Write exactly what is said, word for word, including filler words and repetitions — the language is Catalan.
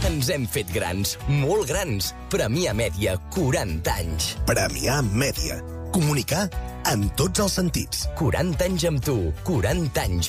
Ens hem fet grans, molt grans. Premià Mèdia, quaranta anys. Premià Mèdia. Comunicar en tots els sentits. quaranta anys amb tu, quaranta anys